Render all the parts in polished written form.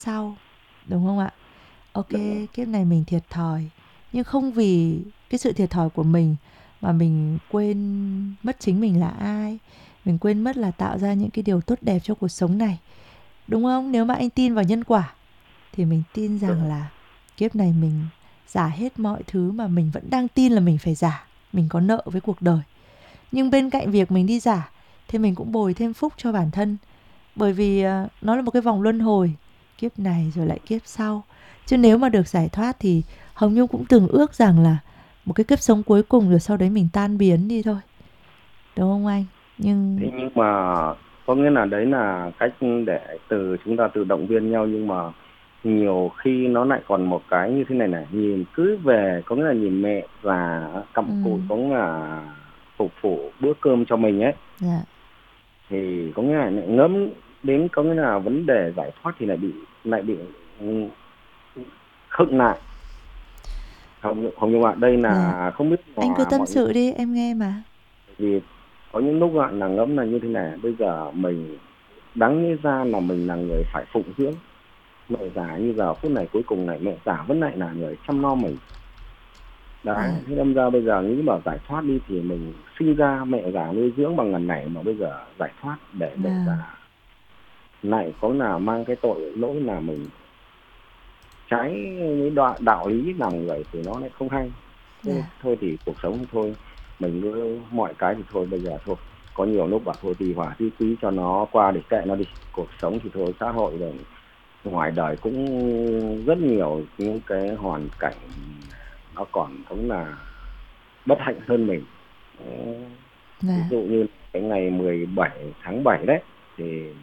sau, đúng không ạ? Ok, Đúng. kiếp này mình thiệt thòi, nhưng không vì cái sự thiệt thòi của mình mà mình quên mất chính mình là ai, mình quên mất là tạo ra những cái điều tốt đẹp cho cuộc sống này, đúng không? Nếu mà anh tin vào nhân quả thì mình tin rằng Đúng. là kiếp này mình giả hết mọi thứ mà mình vẫn đang tin là mình phải giả, mình có nợ với cuộc đời. Nhưng bên cạnh việc mình đi giả thì mình cũng bồi thêm phúc cho bản thân, bởi vì nó là một cái vòng luân hồi, kiếp này rồi lại kiếp sau. Chứ nếu mà được giải thoát thì Hồng Nhung cũng từng ước rằng là một cái kiếp sống cuối cùng rồi sau đấy mình tan biến đi thôi, đúng không anh? Nhưng Thế nhưng mà có nghĩa là đấy là cách để chúng ta tự động viên nhau, nhưng mà nhiều khi nó lại còn một cái như thế này này, nhìn cứ về có nghĩa là nhìn mẹ và cặm cụi ừm, có nghĩa là phục vụ bữa cơm cho mình ấy, dạ, thì có nghĩa là lại ngẫm đến có nghĩa là vấn đề giải thoát thì lại bị ừ, khựng lại. Hồng Nhung ạ, đây dạ. là không biết Anh cứ là tâm mọi người, sự đi, em nghe mà. vì có những lúc ạ là ngẫm là như thế này, bây giờ mình đáng lý ra là mình là người phải phụng dưỡng mẹ già, như giờ phút này cuối cùng này mẹ già vẫn lại là người chăm lo mình. Đấy, Dạ, thế đâm ra bây giờ nghĩ bảo giải thoát đi thì mình sinh ra mẹ già nuôi dưỡng bằng ngần này, mà bây giờ giải thoát để mẹ vâng, già lại có là mang cái tội lỗi là mình trái với đạo lý làm người thì nó lại không hay. Thế dạ, thôi thì cuộc sống thôi, mình cứ mọi cái thì thôi bây giờ thôi, có nhiều lúc bảo thôi thì hỏa tí tí cho nó qua để kệ nó đi, cuộc sống thì thôi, xã hội rồi ngoài đời cũng rất nhiều những cái hoàn cảnh nó còn cũng là bất hạnh hơn mình. Đấy, ví dạ, dụ như cái ngày 17 tháng 7 đấy, thì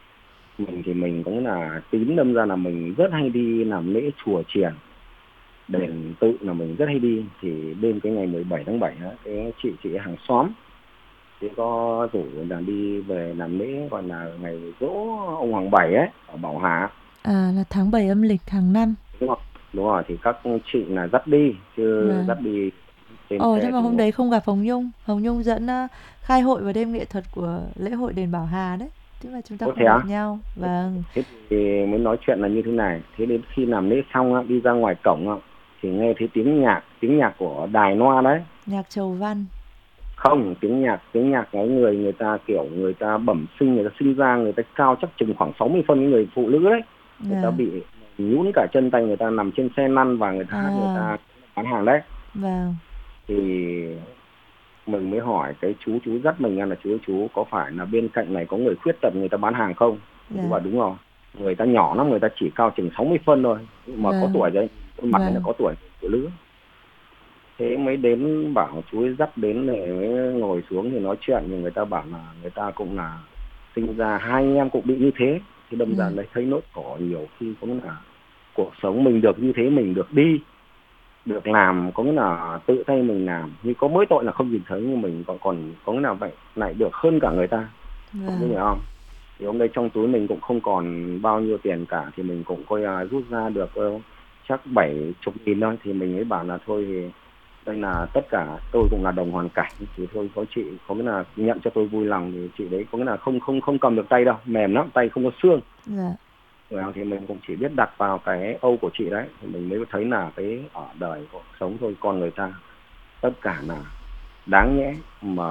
mình cũng là tín, đâm ra là mình rất hay đi làm lễ chùa chiền đền tự, là mình rất hay đi. Thì đêm cái ngày 17 tháng 7 á, cái chị hàng xóm thì có rủ là đi về làm lễ gọi là ngày giỗ ông Hoàng Bảy ấy ở Bảo Hà. là tháng 7 âm lịch hàng năm. Đúng không? Đúng rồi, thì các chị là dắt đi, chứ Vâng. dắt đi trên Ồ, thế xe mà thì hôm ngồi. đấy không gặp Hồng Nhung. Hồng Nhung dẫn khai hội và đêm nghệ thuật của lễ hội đền Bảo Hà đấy. Thế mà chúng ta Có không thế gặp á? nhau. Vâng. Thế thì mới nói chuyện là như thế này. Thế đến khi làm lễ xong á, đi ra ngoài cổng á, thì nghe thấy tiếng nhạc của đài loa đấy. Nhạc Chầu Văn. Không, tiếng nhạc cái người người ta kiểu người ta bẩm sinh, người ta sinh ra người ta cao chắc chừng khoảng 60 phân, cái người phụ nữ đấy. Người ta Vâng. bị nhũn cả chân tay, người ta nằm trên xe lăn và người ta hát, người À, ta bán hàng đấy. vâng. Thì mình mới hỏi cái chú dắt mình là chú có phải là bên cạnh này có người khuyết tật người ta bán hàng không? Thì chú Dạ. bảo đúng rồi, người ta nhỏ lắm, người ta chỉ cao chừng 60 phân thôi, mà có Vâng. tuổi đấy, khuôn mặt này là Vâng. có tuổi phụ nữ. Thế mới đến bảo chú ấy dắt đến để mới ngồi xuống thì nói chuyện, thì người ta bảo là người ta cũng là sinh ra hai anh em cũng bị như thế. Thì đâm ra Vâng. lấy thấy nỗi khổ, nhiều khi cũng là cuộc sống mình được như thế, mình được đi được làm có nghĩa là tự tay mình làm, nhưng có mỗi tội là không nhìn thấy, nhưng mình còn có nghĩa là vậy lại được hơn cả người ta, không biết Vâng. hiểu không? Thì hôm nay trong túi mình cũng không còn bao nhiêu tiền cả, thì mình cũng coi rút ra được chắc 70.000 thôi, thì mình mới bảo là thôi thì đây là tất cả tôi cũng là đồng hoàn cảnh, thì thôi có chị có nghĩa là nhận cho tôi vui lòng, thì chị đấy có nghĩa là không không không cầm được tay đâu, mềm lắm, tay không có xương. Dạ. Thì mình cũng chỉ biết đặt vào cái âu của chị đấy, thì mình mới thấy là cái ở đời cuộc sống thôi, con người ta tất cả là đáng nhẽ mà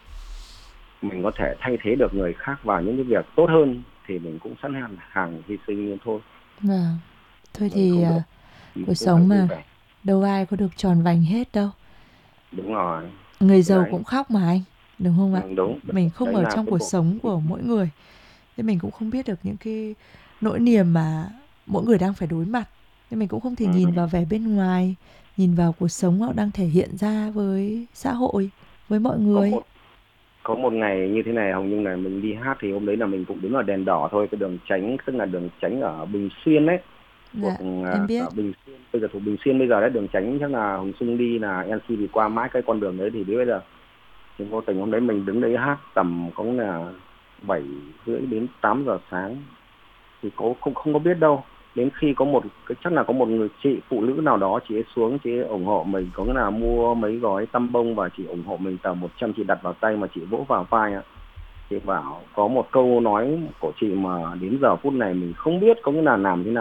mình có thể thay thế được người khác vào những cái việc tốt hơn, thì mình cũng sẵn hàng hy sinh như thôi. Vâng. Thôi Mình thì không được thì cuộc cũng phải sống vui mà vẻ. đâu ai có được tròn vành hết đâu. Đúng rồi. Người Cái giàu đấy. cũng khóc mà anh, đúng không ạ? Đúng. Mình không Đấy ở là trong cái cuộc bộ. sống của mỗi người. Thế mình cũng không biết được những cái nỗi niềm mà mỗi người đang phải đối mặt. Nên mình cũng không thể Ừ. nhìn vào vẻ bên ngoài, nhìn vào cuộc sống họ đang thể hiện ra với xã hội, với mọi có người. một có một ngày như thế này, Hồng Nhung này, mình đi hát thì hôm đấy là mình cũng đứng ở đèn đỏ thôi, cái đường tránh tức là đường tránh ở Bình Xuyên đấy, thuộc Dạ, em biết. ở Bình Xuyên, bây giờ thuộc Bình Xuyên bây giờ đấy, đường tránh chắc là Hồng Xuân đi là NC đi qua mãi cái con đường đấy, thì đến bây giờ thì vô tình hôm đấy mình đứng đấy hát tầm có là 7 rưỡi đến 8 giờ sáng, thì không không có biết đâu, đến khi có một cái chắc là có một người chị phụ nữ nào đó, chị ấy xuống, chị ấy ủng hộ mình, có nghĩa là mua mấy gói tăm bông và chị ủng hộ mình tầm 100, chị đặt vào tay mà chị vỗ vào vai ạ. Chị bảo có một câu nói của chị mà đến giờ phút này mình không biết có nghĩa là làm thế nào